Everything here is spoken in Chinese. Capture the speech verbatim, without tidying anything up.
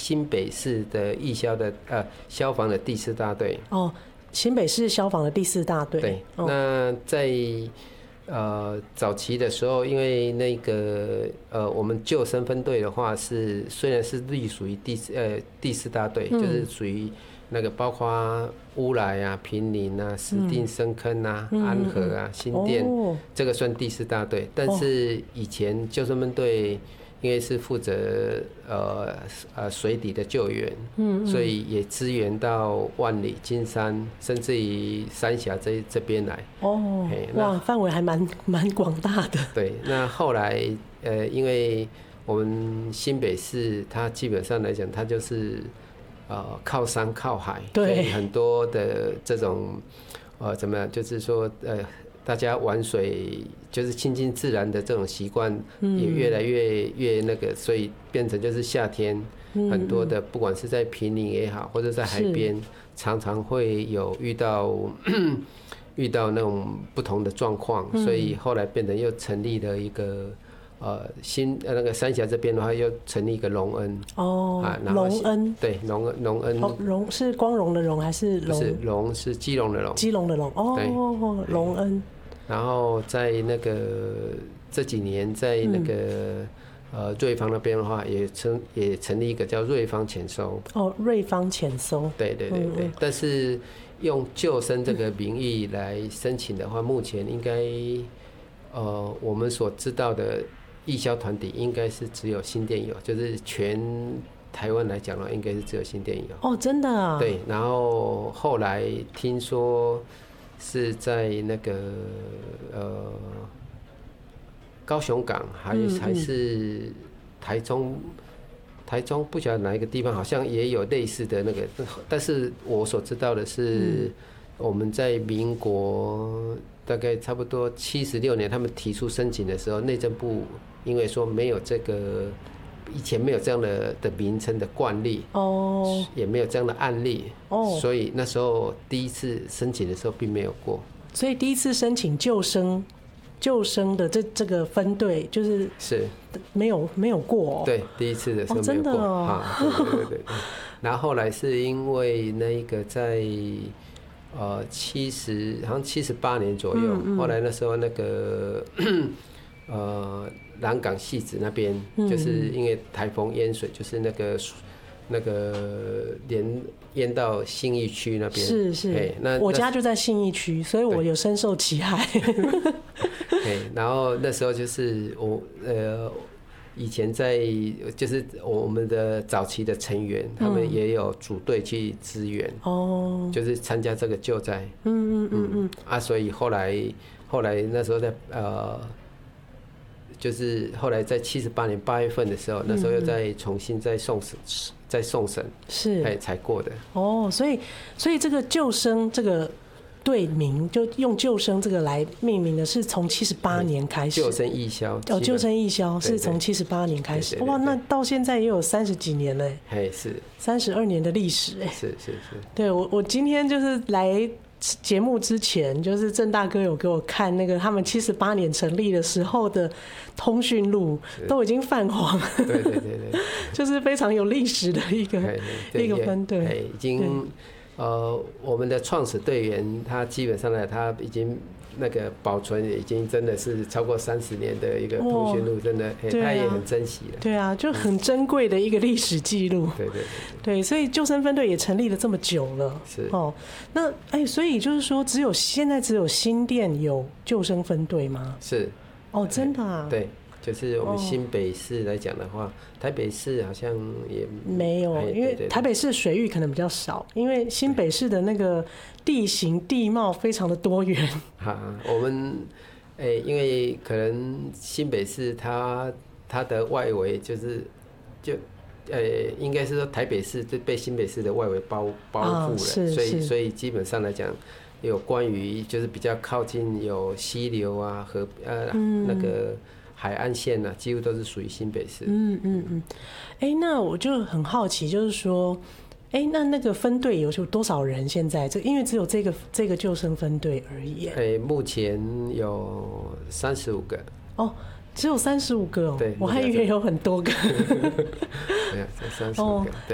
新北市的义消的呃消防的第四大队。 哦，新北市消防的第四大队。 对， 哦、 那在呃早期的时候，因为那个呃我们救生分队的话是虽然是隶属于第呃第四大队，嗯、就是属于那个包括乌来啊、坪林啊、石碇、深坑啊、嗯、安和啊、新店，哦、这个算第四大队。但是以前救生分队因为是负责呃呃水底的救援，嗯嗯，所以也支援到万里、金山，甚至于三峡这这边来。 哦，哇，范围还蛮蛮广大的。 对，那后来呃，因为我们新北市，它基本上来讲，它就是呃靠山靠海， 对， 所以很多的这种呃怎么样，就是说呃。大家玩水就是亲近自然的这种习惯也越来越越那个，所以变成就是夏天很多的，不管是在坪林也好，或者在海边，常常会有遇到遇到那种不同的状况，所以后来变成又成立了一个呃新呃那个三峡这边的话，又成立一个隆恩哦，啊，隆恩对隆恩隆恩隆是光荣的荣还是隆？不是隆是基隆的隆， 基隆的隆哦，隆恩。 然后在那个这几年，在那个、嗯、呃瑞芳那边的话，也成也成立一个叫瑞芳潜搜。 哦，瑞芳潜搜。 对对对对。嗯、但是用救生这个名义来申请的话，目前应该呃我们所知道的义消团体应该是只有新店有，就是全台湾来讲的话，应该是只有新店有。 哦，真的啊。 对，然后后来听说。是在那个呃高雄港还嗯嗯还是台中，台中不晓得哪一个地方，好像也有类似的那个，但是我所知道的是，我们在民国大概差不多七十六年，他们提出申请的时候，内政部因为说没有这个。以前没有这样的的名称的惯例，哦， oh. 也没有这样的案例，哦， oh. 所以那时候第一次申请的时候并没有过。 所以第一次申请救生救生的这这个分队就是是没有没有过、哦， 对，第一次的时候没有过、 哦、真的哦， 啊，对对对对。然后后来是因为那个在呃七十好像七十八年左右，嗯嗯后来那时候那个呃。南港汐止那边，就是因为台风淹水，就是那个那个连淹到信义区那边。 是是，那我家就在信义区，所以我有深受其害。 然后那时候就是我呃，以前在就是我们的早期的成员，他们也有组队去支援，哦，就是参加这个救灾。嗯嗯嗯嗯啊，所以后来后来那时候在呃。就是后来在七十八年八月份的时候，那时候又再重新再送审，再送审是才才过的。 哦，所以所以这个救生这个队名就用救生这个来命名的，是从七十八年开始。 救生义消哦，救生义消是从七十八年开始。哇，那到现在也有三十几年了。 哎，是三十二年的历史哎。 是是是。 对我我今天就是来。节目之前，就是郑大哥有给我看那个他们七十八年成立的时候的通讯录，都已经泛黄。 对对对对， 就是非常有历史的一个一个分队。 已经呃，我们的创始队员他基本上呢，他已经那个保存已经真的是超过三十年的一个通讯录，真的、欸啊、他也很珍惜了。 对啊，就很珍贵的一个历史记录。 对对 对, 对, 对，所以救生分队也成立了这么久了。 是哦，那哎、欸，所以就是说，只有现在只有新店有救生分队吗？ 是。 哦，真的啊。 对。就是我们新北市来讲的话、哦，台北市好像也没有，因为台北市水域可能比较少，因为新北市的那个地形地貌非常的多元。 啊，我们诶、欸，因为可能新北市它它的外围就是就呃、欸，应该是说台北市就被新北市的外围包包覆了、啊，所以所以基本上来讲，有关于就是比较靠近有溪流啊河呃、嗯、那个。海岸线呢、啊，几乎都是属于新北市。 嗯嗯嗯，哎、欸，那我就很好奇，就是说，哎、欸，那那个分队有多少人？现在这因为只有这个这个救生分队而已。 哎、欸，目前有三十五个。 哦，只有三十五个哦。 对， 我还以为有很多个。 对啊，三十五个。对。